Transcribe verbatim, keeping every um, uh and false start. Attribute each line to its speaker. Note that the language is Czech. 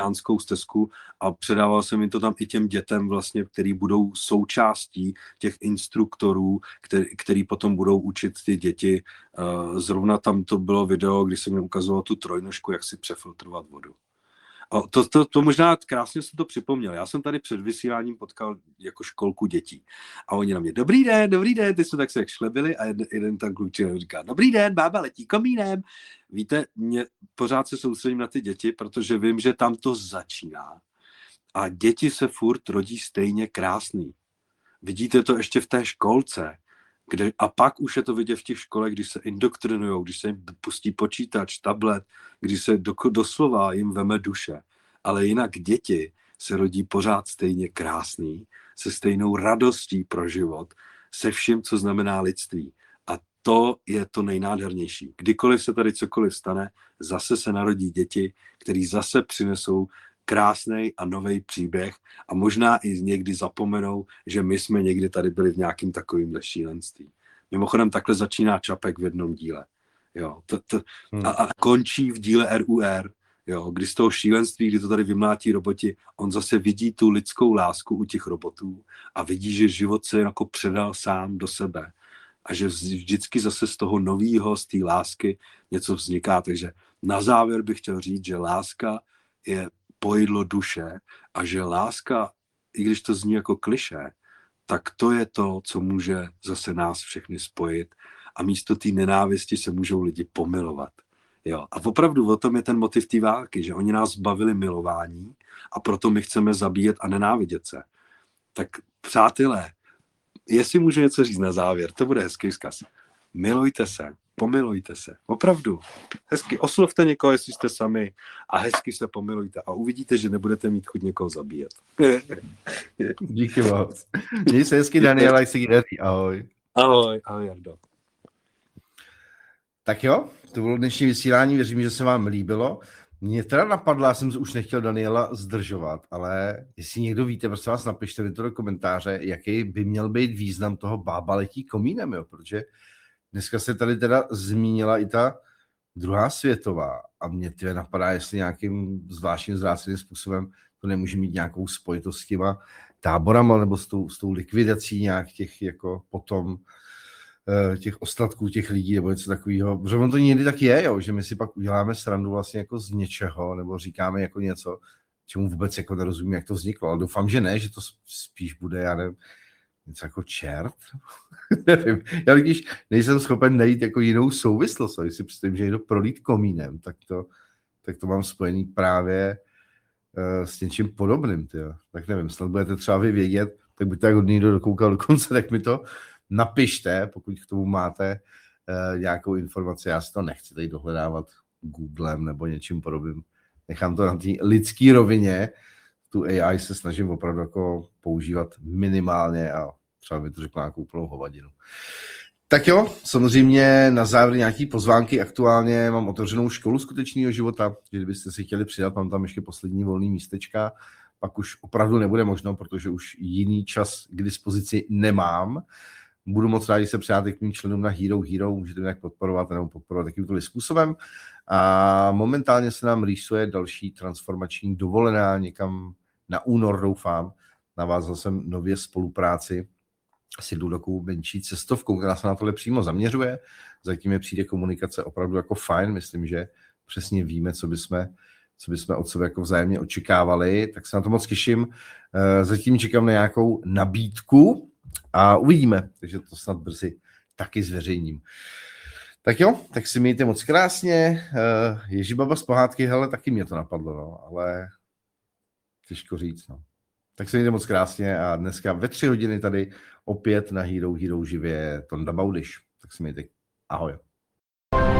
Speaker 1: vegetariánskou stezku a předával jsem jim to tam i těm dětem vlastně, který budou součástí těch instruktorů, který, který potom budou učit ty děti. Zrovna tam to bylo video, kdy jsem jim ukazoval tu trojnožku, jak si přefiltrovat vodu. A to, to, to možná krásně jsem to připomněl. Já jsem tady před vysíláním potkal jako školku dětí. A oni na mě, dobrý den, dobrý den, ty jsme tak se jak šlebili a jeden, jeden tam klučina říká, dobrý den, bába letí komínem. Víte, mě pořád se soustředím na ty děti, protože vím, že tam to začíná. A děti se furt rodí stejně krásný. Vidíte to ještě v té školce. Kde, a pak už je to vidět v těch školách, když se indoktrinujou, když se jim pustí počítač, tablet, když se do, doslova jim veme duše. Ale jinak děti se rodí pořád stejně krásný, se stejnou radostí pro život, se vším, co znamená lidství. A to je to nejnádhernější. Kdykoliv se tady cokoliv stane, zase se narodí děti, který zase přinesou krásný a nový příběh a možná i někdy zapomenou, že my jsme někdy tady byli v nějakým takovým šílenství. Mimochodem takhle začíná Čapek v jednom díle. Jo, to, to, a, a končí v díle R U R, jo, kdy z toho šílenství, kdy to tady vymlátí roboti, on zase vidí tu lidskou lásku u těch robotů a vidí, že život se jako předal sám do sebe a že vždycky zase z toho novýho, z té lásky něco vzniká. Takže na závěr bych chtěl říct, že láska je pojedlo duše a že láska, i když to zní jako klišé, tak to je to, co může zase nás všechny spojit a místo té nenávisti se můžou lidi pomilovat. Jo. A opravdu o tom je ten motiv té války, že oni nás bavili milování a proto my chceme zabíjet a nenávidět se. Tak přátelé, jestli můžu něco říct na závěr, to bude hezký vzkaz. Milujte se, pomilujte se. Opravdu. Hezky oslovte někoho, jestli jste sami a hezky se pomilujte a uvidíte, že nebudete mít chuť někoho zabíjet.
Speaker 2: Díky moc. Měj se hezky, Daniela, jak se jí daří. Ahoj.
Speaker 1: Ahoj, ahoj, Jardo.
Speaker 2: Tak jo, to bylo dnešní vysílání, věřím, že se vám líbilo. Mě teda napadlo, já jsem už nechtěl Daniela zdržovat, ale jestli někdo víte, prostě vás napište mi to do komentáře, jaký by měl být význam toho bába letí komínem, jo, protože dneska se tady teda zmínila i ta druhá světová a mě teda napadá, jestli nějakým zvláštním zvráceným způsobem to nemůže mít nějakou spojitost s těma táborama nebo s tou, s tou likvidací nějak těch jako potom těch ostatků těch lidí nebo něco takového. Protože on to někdy tak je, jo, že my si pak uděláme srandu vlastně jako z něčeho nebo říkáme jako něco, čemu vůbec jako nerozumím, jak to vzniklo. Ale doufám, že ne, že to spíš bude, já nevím, něco jako čert. Nevím. Já když nejsem schopen najít jako jinou souvislost, když si představím, že jde prolít komínem, tak to, tak to mám spojený právě uh, s něčím podobným. Tyjo. Tak nevím, snad budete třeba vy vědět, tak by to jak někdo dokoukal do konce, tak mi to napište, pokud k tomu máte uh, nějakou informaci. Já si to nechci tady dohledávat Googlem nebo něčím podobným. Nechám to na té lidské rovině. Tu A I se snažím opravdu jako používat minimálně a třeba by to řekla nějakou úplnou hovadinu. Tak jo, samozřejmě na závěr nějaký pozvánky. Aktuálně mám otevřenou školu skutečného života, kdybyste si chtěli přidat, mám tam ještě poslední volný místečka, pak už opravdu nebude možno, protože už jiný čas k dispozici nemám. Budu moc rád, když se přidáte k mým členům na Hero Hero, můžete nějak podporovat nebo podporovat takýmto způsobem. A momentálně se nám rýsuje další transformační dovolená někam na únor, doufám. Navázal jsem nově spolupráci s jednou takovou menší cestovkou, která se na tohle přímo zaměřuje. Zatím je přijde komunikace opravdu jako fajn. Myslím, že přesně víme, co bychom, co bychom od sebe jako vzájemně očekávali. Tak se na to moc těším. Zatím čekám na nějakou nabídku a uvidíme. Takže to snad brzy taky zveřejním. Tak jo, tak si mějte moc krásně. Ježibaba z pohádky, hele, taky mě to napadlo, no, ale těžko říct, no. Tak se mějte moc krásně a dneska ve tři hodiny tady opět na Hero Hero živě Tonda Baudyš. Tak si mějte. Ahoj.